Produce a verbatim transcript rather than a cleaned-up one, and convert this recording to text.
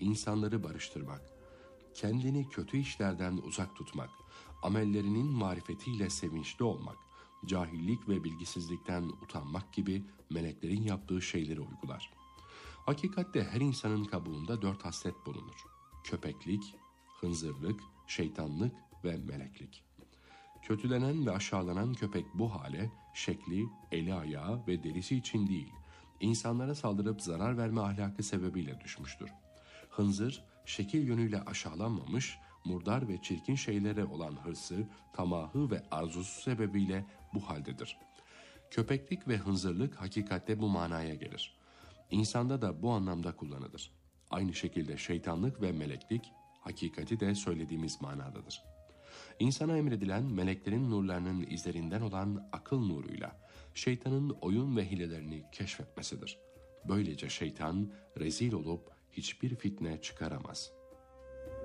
insanları barıştırmak, kendini kötü işlerden uzak tutmak, amellerinin marifetiyle sevinçli olmak, cahillik ve bilgisizlikten utanmak gibi meleklerin yaptığı şeyleri uygular. Hakikatte her insanın kabuğunda dört haslet bulunur: köpeklik, hınzırlık, şeytanlık ve meleklik. Kötülenen ve aşağılanan köpek bu hale şekli, eli ayağı ve derisi için değil, insanlara saldırıp zarar verme ahlakı sebebiyle düşmüştür. Hınzır, şekil yönüyle aşağılanmamış, murdar ve çirkin şeylere olan hırsı, tamahı ve arzusu sebebiyle bu haldedir. Köpeklik ve hınzırlık hakikatte bu manaya gelir. İnsanda da bu anlamda kullanılır. Aynı şekilde şeytanlık ve meleklik, hakikati de söylediğimiz manadadır. İnsana emredilen meleklerin nurlarının izlerinden olan akıl nuruyla şeytanın oyun ve hilelerini keşfetmesidir. Böylece şeytan rezil olup hiçbir fitne çıkaramaz.